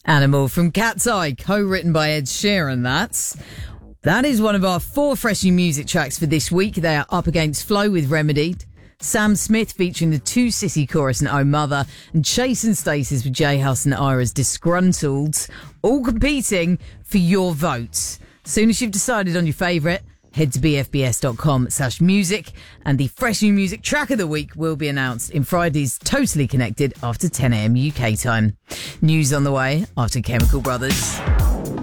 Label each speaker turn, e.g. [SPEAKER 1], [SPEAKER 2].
[SPEAKER 1] Animal from Cat's Eye, co-written by Ed Sheeran, That is one of our 4 fresh new music tracks for this week. They are Up Against Flow with Remedy, Sam Smith featuring the 2 Sissy chorus and Oh Mother, and Chase and Stasis with J House and Ira's Disgruntled, all competing for your votes. Soon as you've decided on your favourite, head to bfbs.com/music, and the fresh new music track of the week will be announced in Friday's Totally Connected after 10 a.m. UK time. News on the way after Chemical Brothers.